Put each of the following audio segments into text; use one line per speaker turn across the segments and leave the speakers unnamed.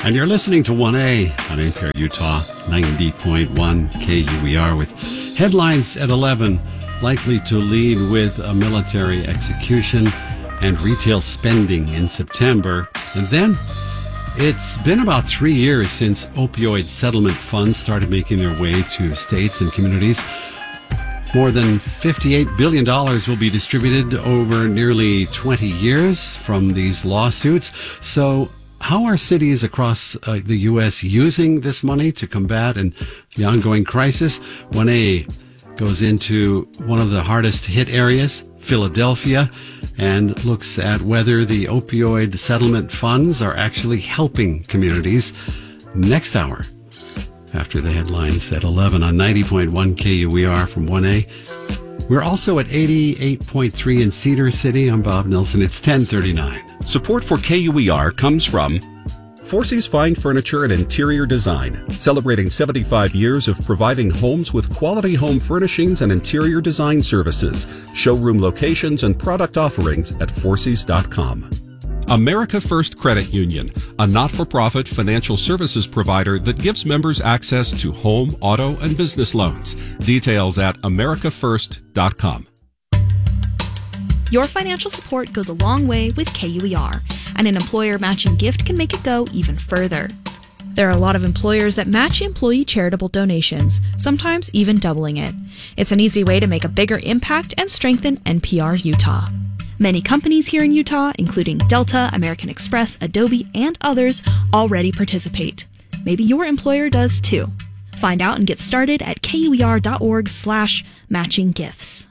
And you're listening to 1A on NPR Utah 90.1 KUER with headlines at 11, likely to lead with a military execution and retail spending in September. And then it's been about 3 years since opioid settlement funds started making their way to states and communities. More than $58 billion will be distributed over nearly 20 years from these lawsuits. So how are cities across the U.S. using this money to combat the ongoing crisis? 1A goes into one of the hardest hit areas, Philadelphia, and looks at whether the opioid settlement funds are actually helping communities. Next hour, after the headlines at 11 on 90.1 KUER from 1A. We're also at 88.3 in Cedar City. I'm Bob Nelson. It's 10:39.
Support for KUER comes from Forsey's Fine Furniture and Interior Design, celebrating 75 years of providing homes with quality home furnishings and interior design services. Showroom locations and product offerings at Forseys.com. America First Credit Union, a not-for-profit financial services provider that gives members access to home, auto, and business loans. Details at americafirst.com.
Your financial support goes a long way with KUER, and an employer matching gift can make it go even further. There are a lot of employers that match employee charitable donations, sometimes even doubling it. It's an easy way to make a bigger impact and strengthen NPR Utah. Many companies here in Utah, including Delta, American Express, Adobe, and others, already participate. Maybe your employer does too. Find out and get started at KUER.org/matching gifts.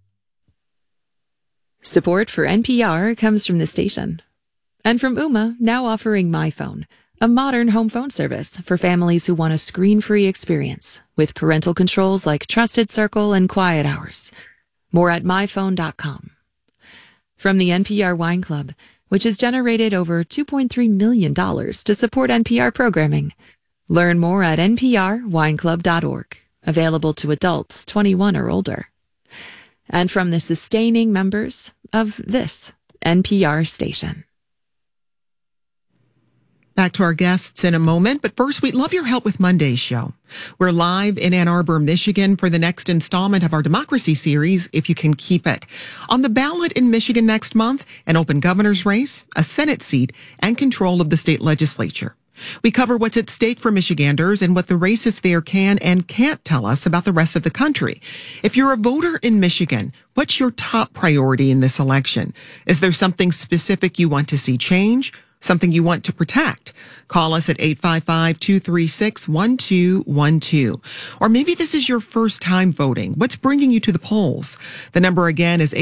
Support for NPR comes from the station. And from Ooma, now offering MyPhone, a modern home phone service for families who want a screen-free experience with parental controls like Trusted Circle and Quiet Hours. More at myphone.com. From the NPR Wine Club, which has generated over $2.3 million to support NPR programming. Learn more at nprwineclub.org, available to adults 21 or older. And from the sustaining members of this NPR station.
Back to our guests in a moment, but first, we'd love your help with Monday's show. We're live in Ann Arbor, Michigan for the next installment of our Democracy series, If You Can Keep It. On the ballot in Michigan next month, an open governor's race, a Senate seat, and control of the state legislature. We cover what's at stake for Michiganders and what the racists there can and can't tell us about the rest of the country. If you're a voter in Michigan, what's your top priority in this election? Is there something specific you want to see change? Something you want to protect? Call us at 855-236-1212. Or maybe this is your first time voting. What's bringing you to the polls? The number again is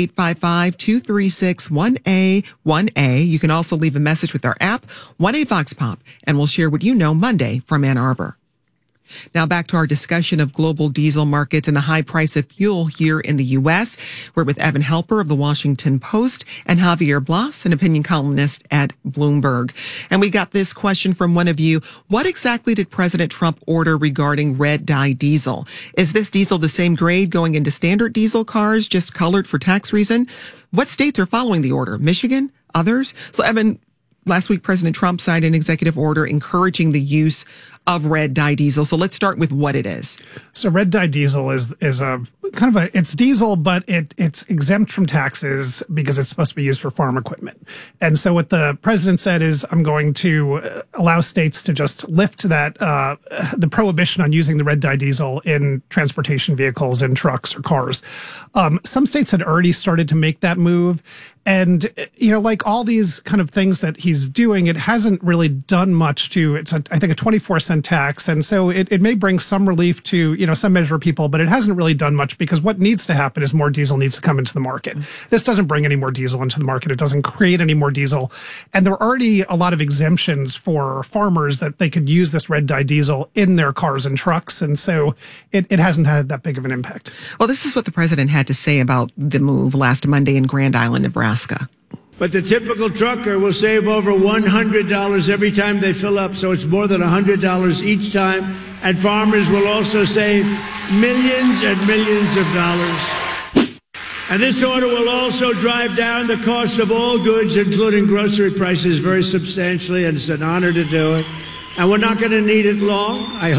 855-236-1A1A. You can also leave a message with our app, 1A Vox Pop, and we'll share what you know Monday from Ann Arbor. Now back to our discussion of global diesel markets and the high price of fuel here in the U.S. We're with Evan Helper of the Washington Post and Javier Blas, an opinion columnist at Bloomberg. And we got this question from one of you. What exactly did President Trump order regarding red dye diesel? Is this diesel the same grade going into standard diesel cars, just colored for tax reason? What states are following the order? Michigan? Others? So Evan, last week, President Trump signed an executive order encouraging the use of red dye diesel. So let's start with what it is.
So red dye diesel is a kind of it's diesel, but it's exempt from taxes because it's supposed to be used for farm equipment. And so what the president said is, I'm going to allow states to just lift that the prohibition on using the red dye diesel in transportation vehicles, in trucks or cars. Some states had already started to make that move. And, you know, like all these kind of things that he's doing, it hasn't really done much to, I think, a 24-cent tax. And so it may bring some relief to, you know, some measure of people, but it hasn't really done much because what needs to happen is more diesel needs to come into the market. This doesn't bring any more diesel into the market. It doesn't create any more diesel. And there are already a lot of exemptions for farmers that they could use this red dye diesel in their cars and trucks. And so it hasn't had that big of an impact.
Well, this is what the president had to say about the move last Monday in Grand Island, Nebraska.
But the typical trucker will save over $100 every time they fill up, so it's more than $100 each time. And farmers will also save millions and millions of dollars. And this order will also drive down the cost of all goods, including grocery prices, very substantially, and it's an honor to do it. and we're not going to need it long. I